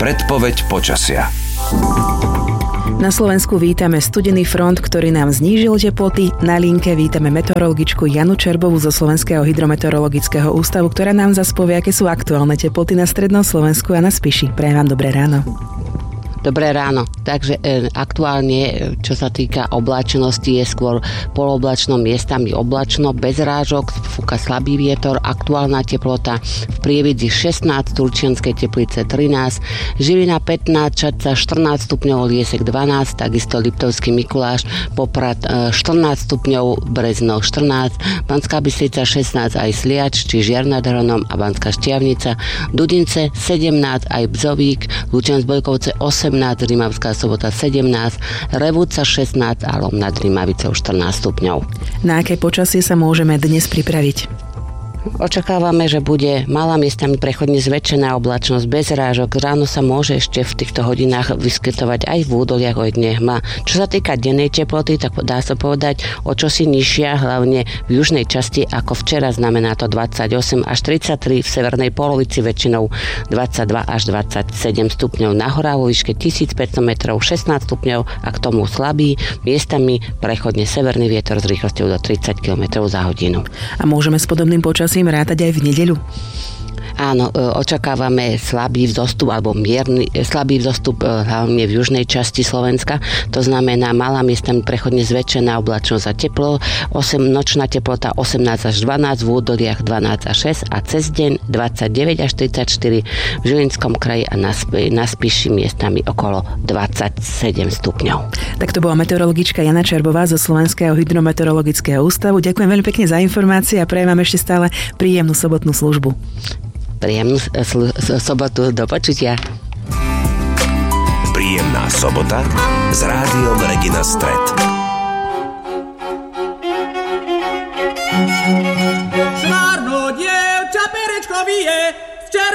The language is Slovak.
Predpoveď počasia. Na Slovensku vítame studený front, ktorý nám znížil teploty. Na linke vítame meteorologičku Janu Čerbovú zo Slovenského hydrometeorologického ústavu, ktorá nám zas povie, aké sú aktuálne teploty na strednom Slovensku a na Spiši. Prajem vám dobré ráno. Dobré ráno. Takže aktuálne, čo sa týka oblačnosti, je skôr poloblačno, miestami oblačno, bez rážok, fúka slabý vietor, aktuálna teplota v Prievidzi 16, Turčianskej Teplice 13, Žilina 15, Čadca 14 stupňov, Liesek 12, takisto Liptovský Mikuláš, Poprad 14 stupňov, Brezno 14, Banská Bystrica 16, aj Sliač, či Žiar nad Hronom a Banská Štiavnica, Dudince 17, aj Bzovík, Lučian Zbojkovce 18, Rimavská Sobota 17, Revúca 16 a Lom nad Rimavicou 14 stupňov. Na aké počasie sa môžeme dnes pripraviť? Očakávame, že bude malá miestami prechodne zväčšená oblačnosť bez rážok. Ráno sa môže ešte v týchto hodinách vyskytovať aj v údoliach ojedinele hmla. Čo sa týka dennej teploty, tak dá sa povedať o čosi nižšia, hlavne v južnej časti ako včera, znamená to 28 až 33, v severnej polovici väčšinou 22 až 27 stupňov. Nahorá vo výške 1500 metrov 16 stupňov a k tomu slabý, miestami prechodne severný vietor s rýchlosťou do 30 km za hodinu. A môžeme s podobným počasím rátať aj v nedeľu? Áno, očakávame slabý vzostup alebo mierny slabý vzostup hlavne v južnej časti Slovenska. To znamená malá miestami prechodne zväčšená oblačnosť a teplo, nočná teplota 18 až 12, v údoliach 12 až 6 a cez deň 29 až 34, v Žilinskom kraji a na Spiši miestami okolo 27 stupňov. Tak to bola meteorologička Jana Čerbová zo Slovenského hydrometeorologického ústavu. Ďakujem veľmi pekne za informácie a prajem vám ešte stále príjemnú sobotnú službu. Príjemnú sobotu, do počutia. Príjemná sobota s rádiom Regina Stret. Švárno dievča perečko vie,